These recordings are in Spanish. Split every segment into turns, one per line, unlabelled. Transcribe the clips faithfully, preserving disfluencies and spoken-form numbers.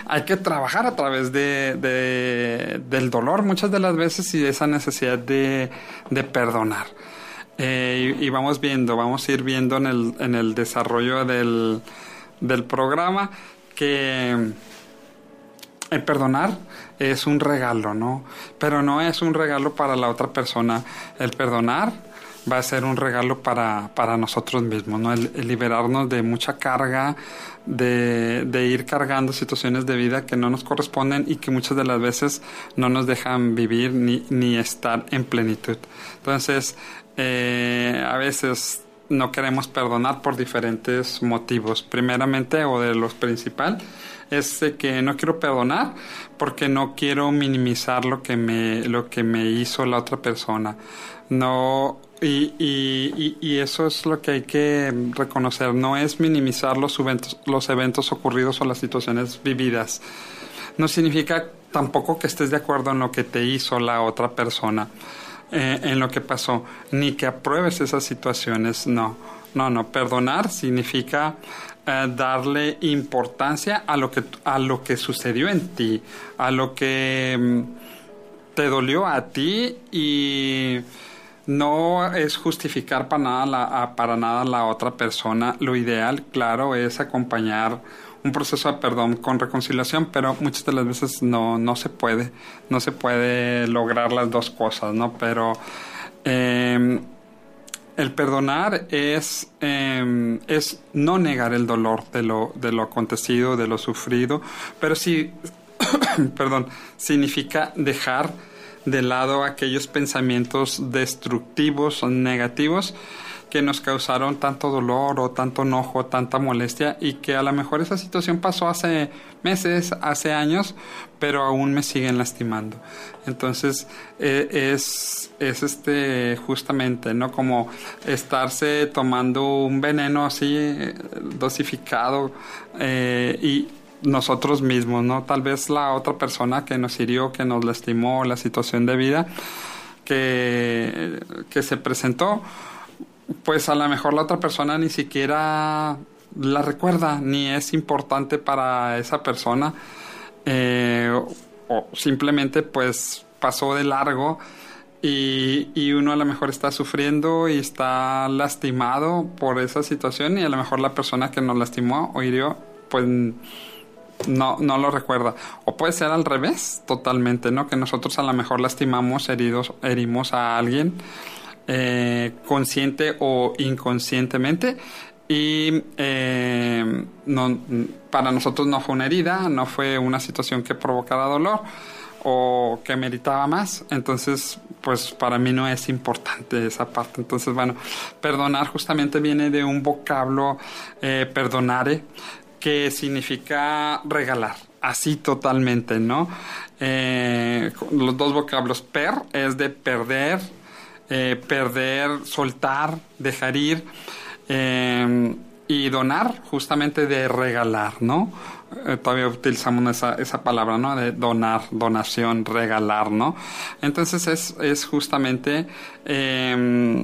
hay que trabajar a través de, de del dolor muchas de las veces y de esa necesidad de, de perdonar. Eh, y, y vamos viendo, vamos a ir viendo en el, en el desarrollo del, del programa que el perdonar es un regalo, ¿no? Pero no es un regalo para la otra persona. El perdonar va a ser un regalo para, para nosotros mismos, ¿no? El, el liberarnos de mucha carga, de, de ir cargando situaciones de vida que no nos corresponden y que muchas de las veces no nos dejan vivir ni, ni estar en plenitud. Entonces, eh, a veces no queremos perdonar por diferentes motivos. Primeramente, o de los principal, es de que no quiero perdonar porque no quiero minimizar lo que me, lo que me hizo la otra persona. No, y, y, y, y eso es lo que hay que reconocer. No es minimizar los eventos, los eventos ocurridos o las situaciones vividas. No significa tampoco que estés de acuerdo en lo que te hizo la otra persona, eh, en lo que pasó, ni que apruebes esas situaciones. No, no, no. Perdonar significa eh, darle importancia a lo que a lo que sucedió en ti, a lo que mm, te dolió a ti, y no es justificar para nada la, a, para nada la otra persona. Lo ideal, claro, es acompañar un proceso de perdón con reconciliación, pero muchas de las veces no, no se puede, no se puede lograr las dos cosas, ¿no? Pero eh, el perdonar es, eh, es no negar el dolor de lo, de lo acontecido, de lo sufrido, pero sí, perdón, significa dejar de lado aquellos pensamientos destructivos o negativos que nos causaron tanto dolor o tanto enojo, tanta molestia, y que a lo mejor esa situación pasó hace meses, hace años, pero aún me siguen lastimando. Entonces eh, es, es este justamente, ¿no? Como estarse tomando un veneno así eh, dosificado eh, y nosotros mismos, ¿no? Tal vez la otra persona que nos hirió, que nos lastimó, la situación de vida que, que se presentó, pues a lo mejor la otra persona ni siquiera la recuerda, ni es importante para esa persona, eh, o simplemente pues pasó de largo, y, y uno a lo mejor está sufriendo y está lastimado por esa situación, y a lo mejor la persona que nos lastimó o hirió pues no, no lo recuerda. O puede ser al revés totalmente, ¿no? Que nosotros a lo mejor lastimamos, heridos, herimos a alguien Eh, consciente o inconscientemente, y eh, no, para nosotros no fue una herida, no fue una situación que provocara dolor o que meritaba más. Entonces pues para mí no es importante esa parte. Entonces, bueno, perdonar justamente viene de un vocablo eh, perdonare, que significa regalar, así totalmente, ¿no? Eh, los dos vocablos, per es de perder, Eh, perder, soltar, dejar ir, eh, y donar, justamente de regalar, ¿no? Eh, todavía utilizamos esa, esa palabra, ¿no? De donar, donación, regalar, ¿no? Entonces es, es justamente eh,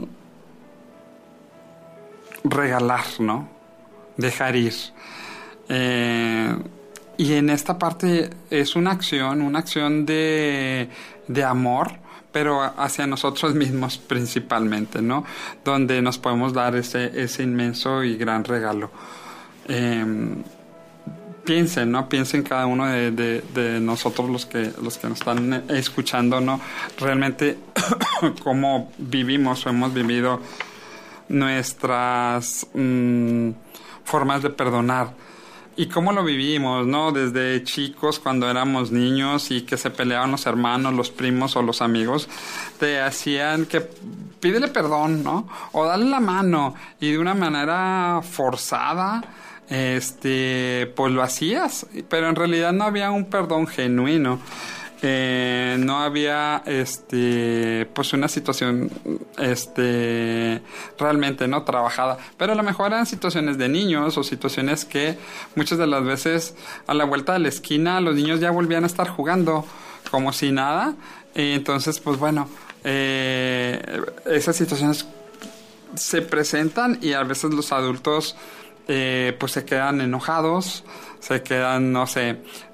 regalar, ¿no? Dejar ir. Eh, y en esta parte es una acción, una acción de, de amor, pero hacia nosotros mismos principalmente, ¿no? Donde nos podemos dar ese, ese inmenso y gran regalo. Eh, piensen, ¿no? Piensen cada uno de, de, de nosotros, los que, los que nos están escuchando, ¿no? Realmente cómo vivimos o hemos vivido nuestras mmm, formas de perdonar. Y cómo lo vivimos, ¿no? Desde chicos, cuando éramos niños y que se peleaban los hermanos, los primos o los amigos, te hacían que pídele perdón, ¿no? O dale la mano, y de una manera forzada, este, pues lo hacías, pero en realidad no había un perdón genuino. Eh, no había este pues una situación este realmente no trabajada, pero a lo mejor eran situaciones de niños o situaciones que muchas de las veces a la vuelta de la esquina los niños ya volvían a estar jugando como si nada, y entonces pues bueno, eh, esas situaciones se presentan y a veces los adultos eh, pues se quedan enojados, se quedan, no sé,